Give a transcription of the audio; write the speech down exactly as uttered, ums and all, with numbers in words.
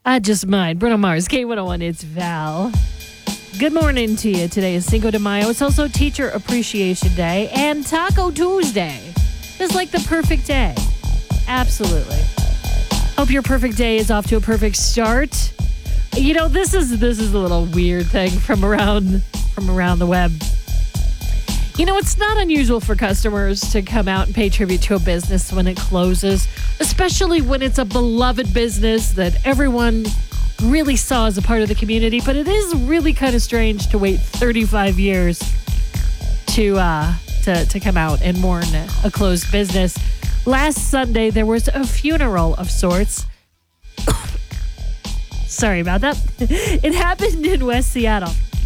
I just might. Bruno Mars, K one oh one, it's Val. Good morning to you. Today is Cinco de Mayo. It's also Teacher Appreciation Day and Taco Tuesday. It's like the perfect day. Absolutely. Hope your perfect day is off to a perfect start. You know, this is this is a little weird thing from around from around the web. You know, it's not unusual for customers to come out and pay tribute to a business when it closes, especially when it's a beloved business that everyone really saw as a part of the community. But it is really kind of strange to wait thirty-five years to uh, to to come out and mourn a closed business. Last Sunday, there was a funeral of sorts. Sorry about that. It happened in West Seattle.